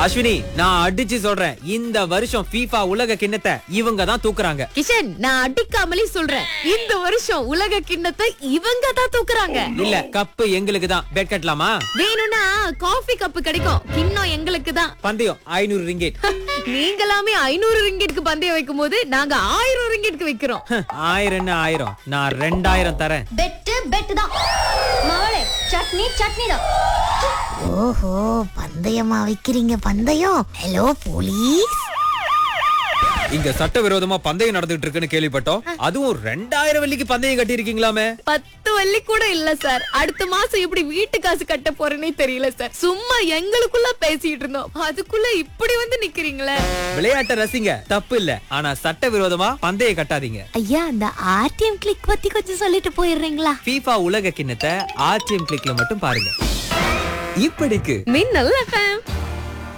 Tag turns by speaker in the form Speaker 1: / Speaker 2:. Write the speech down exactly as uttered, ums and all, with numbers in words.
Speaker 1: அஸ்வினி, நான் அடிச்சு சொல்றேன், இந்த வருஷம் FIFA உலக கிண்ணத்தை இவங்க தான் தூக்குறாங்க.
Speaker 2: கிஷன், நான் அடிக்காமலே சொல்றேன், இந்த வருஷம் உலக கிண்ணத்தை இவங்க தான் தூக்குறாங்க.
Speaker 1: இல்ல, கப்பு எங்களுக்கு தான். பெட் கட்டலாமா?
Speaker 2: வேணும்னா காஃபி கப்பு கிடைக்கும், கிண்ணம் எங்களுக்கு தான்.
Speaker 1: பந்தயம் ஐநூறு ரிங்கெட்.
Speaker 2: நீங்களாமே ஐநூறு ரிங்கெட்க்கு பந்தயம் வைக்கும் போது நாங்க ஆயிரம் ரிங்கெட்க்கு வைக்கிறோம்.
Speaker 1: ஆயிரம் என்ன ஆயிரம், நான் ரெண்டாயிரம் தரேன்.
Speaker 3: பெட்டு பெட்டு தான் மவளே. சட்னி சட்னி தான்.
Speaker 4: ஓஹோ, பந்தயமா வைக்கிறீங்க பந்தயம்? Hello police.
Speaker 1: இங்க சட்டவிரோதமா பந்தயம் நடந்துட்டு இருக்குன்னு கேள்விப்பட்டோம். அதுவும் ரெண்டாயிரம் வெள்ளிக்கு பந்தயம் கட்டி இருக்கீங்களாமே?
Speaker 2: பத்து வள்ளி கூட இல்ல சார். அடுத்த மாசம் எப்படி வீட்டு காசு கட்ட போறேன்னே தெரியல சார். சும்மா எங்களுக்குள்ள பேசிட்டு இருந்தோம், அதுக்குள்ள இப்படி வந்து நிக்கிறீங்களே.
Speaker 1: விளையாட்ட ரசிங்க, தப்பு இல்ல. ஆனா சட்டவிரோதமா பந்தயம் கட்டாதீங்க.
Speaker 4: ஐயா, அந்த ஆர்டிஎம் கிளிக் பத்தி கொஞ்சம் சொல்லிட்டு போயிடுறீங்களா?
Speaker 1: FIFA உலக கிண்ணத்தை ஆர்டிஎம் கிளிக்ல மட்டும் பாருங்க. இப்படிக்கு
Speaker 2: மின்னல் எஃப்எம்.